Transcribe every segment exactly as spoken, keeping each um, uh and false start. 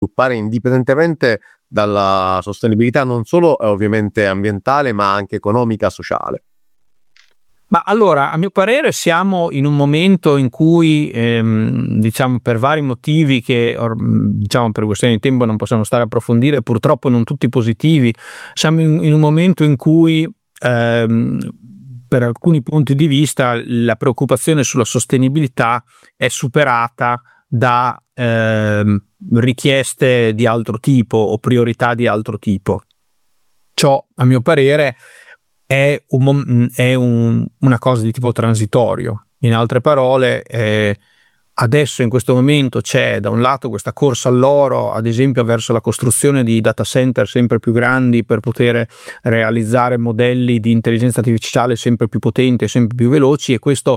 sviluppare indipendentemente dalla sostenibilità non solo eh, ovviamente ambientale, ma anche economica, sociale? Ma allora, a mio parere, siamo in un momento in cui, ehm, diciamo, per vari motivi che, or- diciamo, per questioni di tempo non possiamo stare a approfondire, purtroppo non tutti positivi, siamo in, in un momento in cui, ehm, per alcuni punti di vista, la preoccupazione sulla sostenibilità è superata da ehm, richieste di altro tipo o priorità di altro tipo. Ciò, a mio parere, è, un, mom- è un- una cosa di tipo transitorio. In altre parole, eh, adesso in questo momento c'è da un lato questa corsa all'oro, ad esempio verso la costruzione di data center sempre più grandi per poter realizzare modelli di intelligenza artificiale sempre più potenti e sempre più veloci, e questo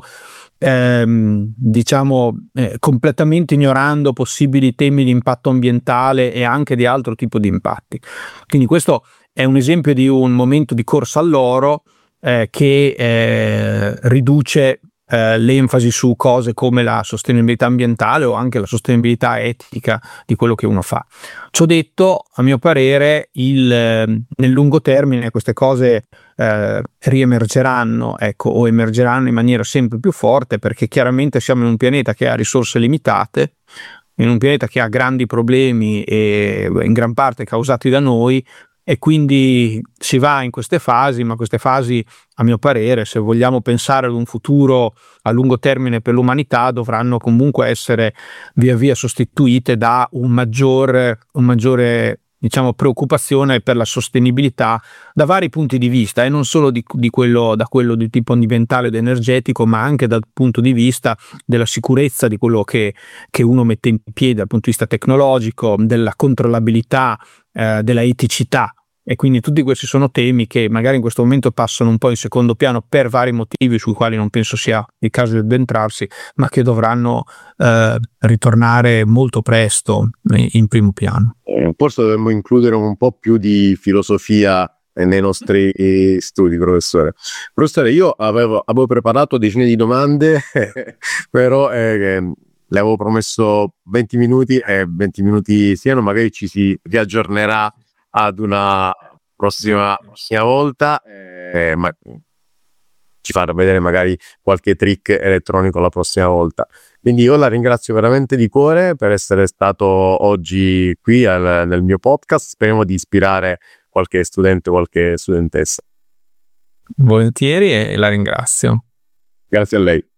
ehm, diciamo eh, completamente ignorando possibili temi di impatto ambientale e anche di altro tipo di impatti. Quindi questo è un esempio di un momento di corsa all'oro eh, che eh, riduce eh, l'enfasi su cose come la sostenibilità ambientale o anche la sostenibilità etica di quello che uno fa. Ciò detto, a mio parere, il, eh, nel lungo termine queste cose eh, riemergeranno, ecco, o emergeranno in maniera sempre più forte, perché chiaramente siamo in un pianeta che ha risorse limitate, in un pianeta che ha grandi problemi e in gran parte causati da noi, e quindi si va in queste fasi, ma queste fasi, a mio parere, se vogliamo pensare ad un futuro a lungo termine per l'umanità, dovranno comunque essere via via sostituite da un maggiore, un maggiore diciamo, preoccupazione per la sostenibilità da vari punti di vista, e non solo di, di quello, da quello di tipo ambientale ed energetico, ma anche dal punto di vista della sicurezza di quello che, che uno mette in piedi dal punto di vista tecnologico, della controllabilità, eh, della eticità. E quindi tutti questi sono temi che magari in questo momento passano un po' in secondo piano per vari motivi sui quali non penso sia il caso di addentrarsi, ma che dovranno eh, ritornare molto presto in primo piano. Eh, forse dovremmo includere un po' più di filosofia nei nostri studi, professore. Professore, io avevo, avevo preparato decine di domande, però eh, le avevo promesso venti minuti e venti minuti siano, magari ci si riaggiornerà ad una prossima, prossima volta, eh, ma ci farà vedere magari qualche trick elettronico la prossima volta. Quindi io la ringrazio veramente di cuore per essere stato oggi qui al, nel mio podcast. Speriamo di ispirare qualche studente o qualche studentessa. Volentieri, e la ringrazio. Grazie a lei.